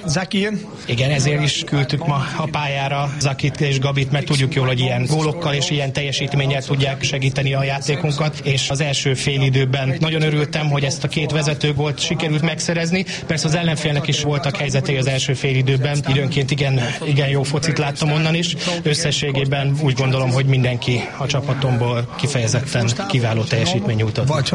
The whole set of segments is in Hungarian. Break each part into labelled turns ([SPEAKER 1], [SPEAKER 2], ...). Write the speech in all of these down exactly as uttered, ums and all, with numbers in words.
[SPEAKER 1] Zaki. Igen, ezért is küldtük ma a pályára Zakit és Gabit, mert tudjuk jól, hogy ilyen gólokkal és ilyen teljesítménnyel tudják segíteni a játékunkat, és az első félidőben nagyon örültem, hogy ezt a két vezetőgólt sikerült megszerezni. Persze az ellenfélnek is voltak helyzetei az első félidőben, időnként igen, igen jó focit láttam onnan is. Összességében úgy gondolom, hogy mindenki a csapatomból kifejezetten kiváló teljesítmény nyújtott.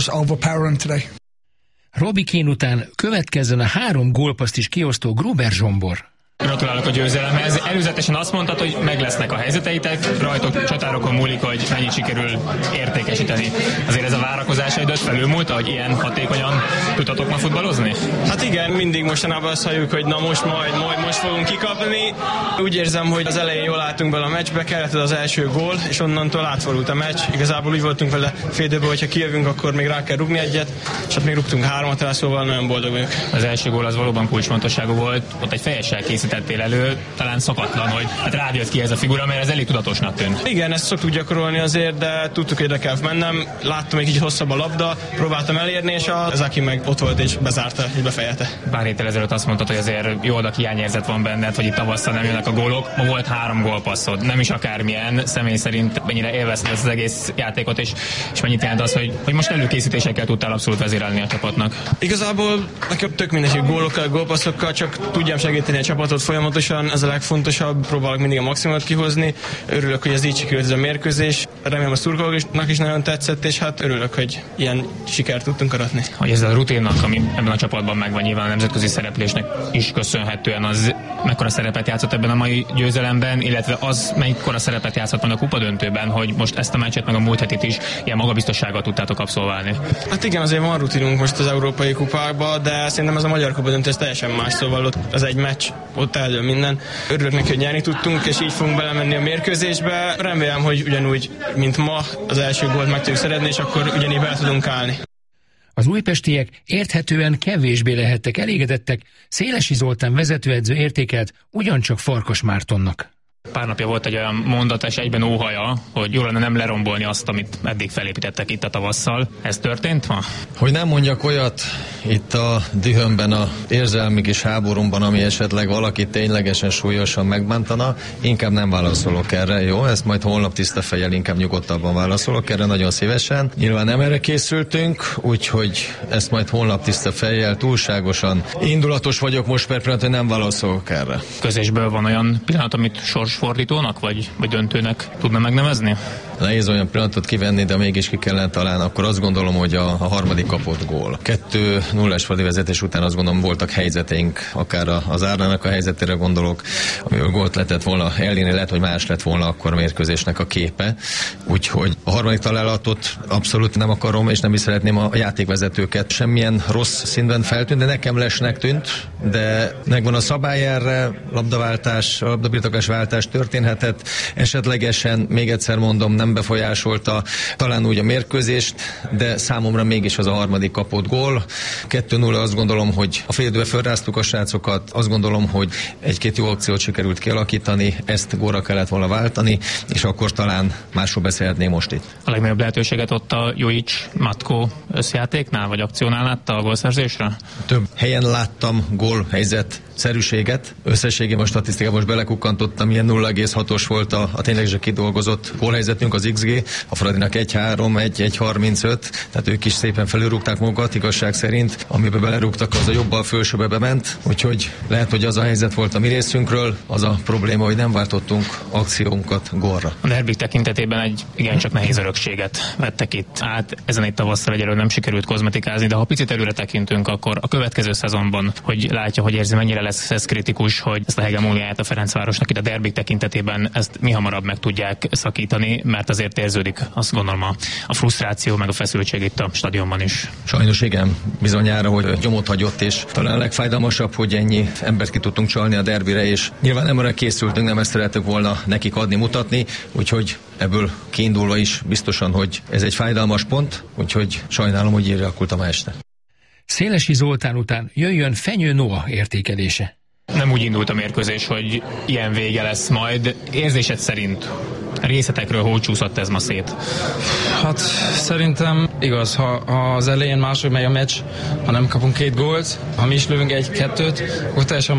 [SPEAKER 2] Robbie Keane után következzen a három gólpaszt is kiosztó Gruber Zsombor.
[SPEAKER 3] Gratulálok a győzelemhez. Előzetesen azt mondtad, hogy meg lesznek a helyzeteitek, rajtok csatárokon múlik, hogy mennyit sikerül értékesíteni. Azért ez a várakozásaidot felülmúlta, hogy ilyen hatékonyan tudtatok ma futballozni?
[SPEAKER 4] Hát igen, mindig mostanában azt halljuk, hogy na most majd, majd most fogunk kikapni. Úgy érzem, hogy az elején jól álltunk bele a meccsbe, kellett az első gól, és onnantól átfordult a meccs. Igazából úgy voltunk vele fél időben, hogyha kijövünk, akkor még rá kell rúgni egyet, és hát még rúgtunk háromat rá, szóval nagyon boldog vagyok.
[SPEAKER 3] Az első gól az valóban kulcsfontosságú volt, ott egy fejessel készítettél elő, talán szokatlan, hogy hát rád jött ki ez a figura, mert ez elég tudatosnak tűnt.
[SPEAKER 4] Igen, ezt szoktuk gyakorolni azért, de tudtuk, hogy ide kell mennem. Láttam, egy kicsit hosszabb a labda, próbáltam elérni, és az aki meg ott volt és bezárta, és befejelte.
[SPEAKER 3] Pár héttel ezelőtt azt mondtad, hogy azért jó oda hiányérzet van benned, hogy itt tavasszal nem jönnek a gólok. Ma volt három gólpasszod, nem is akármilyen. Személy szerint mennyire élvezted ezt az egész játékot, és, és mennyit jelent az, hogy, hogy most előkészítésekkel tudtál abszolút vezérelni a csapatnak?
[SPEAKER 4] Igazából nekem tök mindegy, hogy gólokkal, gólpasszokkal, csak tudjam segíteni a csapatot folyamatosan, ez a legfontosabb, próbálok mindig a maximumot kihozni. Örülök, hogy ez így sikerült ez a mérkőzés. Remélem a szurkolóknak is nagyon tetszett, és hát örülök, hogy ilyen sikert tudtunk aratni.
[SPEAKER 3] Hogy ez a rutinnak, ami ebben a csapatban megvan, nyilván a nemzetközi szereplésnek is köszönhetően, az mekkora szerepet játszott ebben a mai győzelemben, illetve az mekkora szerepet játszott majd a kupadöntőben, hogy most ezt a meccset meg a múlt hetit is ilyen magabiztossággal tudtátok abszolválni.
[SPEAKER 4] Hát igen, azért van rutinunk most az európai kupákban, de szerintem ez a magyar kupadöntő teljesen más, szóval ott az egy meccs, ott eldől minden. Örülök neki, hogy nyerni tudtunk, és így fogunk belemenni a mérkőzésbe. Remélem, hogy ugyanúgy, mint ma, az első gólt meg tudjuk szeretni, és akkor ugyanígy bele tudunk állni.
[SPEAKER 2] Az újpestiek érthetően kevésbé lehettek elégedettek, Szélesi Zoltán vezetőedző értékelt ugyancsak Farkas Mártonnak.
[SPEAKER 3] Pár napja volt egy olyan mondat és egyben óhaja, hogy jól lenne nem lerombolni azt, amit eddig felépítettek itt a tavasszal. Ez történt ma?
[SPEAKER 5] Hogy nem mondjak olyat itt a dühömben, a érzelmi kis háborúmban, ami esetleg valaki ténylegesen súlyosan megbántana, inkább nem válaszolok erre, jó? Ezt majd holnap tiszta fejjel inkább nyugodtabban válaszolok erre, nagyon szívesen. Nyilván nem erre készültünk, úgyhogy ezt majd holnap tiszta fejjel, túlságosan indulatos vagyok most per pillanat, hogy nem válaszolok erre.
[SPEAKER 3] Közésből van olyan pillanat, amit sorsfordítónak vagy, vagy döntőnek tudna megnevezni?
[SPEAKER 5] Nehéz olyan pillanatot kivenni, de mégis ki kellene talán, akkor azt gondolom, hogy a, a harmadik kapott gól. kettő nullás fali vezetés után azt gondolom voltak helyzeteink, akár az Árnának a helyzetére gondolok, amiből gólt lehetett volna elérni, lehet, hogy más lett volna akkor a mérkőzésnek a képe. Úgyhogy a harmadik találatot abszolút nem akarom, és nem is szeretném a játékvezetőket semmilyen rossz színben feltűnni, de nekem lesnek tűnt, de megvan a szabály erre, labdaváltás, labdabirtoklás váltás történhetett, esetlegesen, még egyszer mondom, nem befolyásolta talán úgy a mérkőzést, de számomra mégis az a harmadik kapott gól. kettő nulla azt gondolom, hogy a fél időben felráztuk a srácokat, azt gondolom, hogy egy-két jó akciót sikerült kialakítani, ezt gólra kellett volna váltani, és akkor talán másról beszélhetnénk most itt.
[SPEAKER 3] A legnagyobb lehetőséget ott a Jojic Matko összjátéknál, vagy akciónál látta a gólszerzésre?
[SPEAKER 5] Több helyen láttam gólhelyzet szerűséget. Összességében a statisztikában most belekukkantottam, ilyen nulla egész hatos volt a, a ténylegesen kidolgozott gólhelyzetünk, az iksz gé, a Fradinak egy három, egy harmincöt, tehát ők is szépen felülrúgták magukat, igazság szerint, amiben belerúgtak, az a jobbal fölsőbe bement, úgyhogy lehet, hogy az a helyzet volt a mi részünkről, az a probléma, hogy nem váltottunk akciónkat gólra.
[SPEAKER 3] A derbik tekintetében egy igencsak nehéz örökséget vettek itt át, ezen itt tavasszal egyelőre nem sikerült kozmetikázni, de ha picit előre tekintünk, akkor a következő szezonban, hogy látja, hogy érzi, mennyire lesz ez kritikus, hogy ezt a hegemóniáját a Ferencvárosnak itt a derbik tekintetében ezt mi hamarabb meg tudják szakítani, mert azért érződik, azt gondolom, a, a frusztráció meg a feszültség itt a stadionban is.
[SPEAKER 5] Sajnos igen, bizonyára, hogy nyomot hagyott, és talán a legfájdalmasabb, hogy ennyi embert ki tudtunk csalni a derbire, és nyilván nem arra készültünk, nem ezt szerettük volna nekik adni, mutatni, úgyhogy ebből kiindulva is biztosan, hogy ez egy fájdalmas pont, úgyhogy sajnálom, hogy így reagáltam ma este.
[SPEAKER 2] Szélesi Zoltán után jöjjön Fenyő Noah értékelése.
[SPEAKER 3] Nem úgy indult a mérkőzés, hogy ilyen vége lesz majd. Érzésed szerint részletekről hogy csúszott ez ma szét?
[SPEAKER 6] Hát szerintem igaz, ha, ha az elején máshogy megy a meccs, ha nem kapunk két gólt, ha mi is lövünk egy-kettőt, akkor teljesen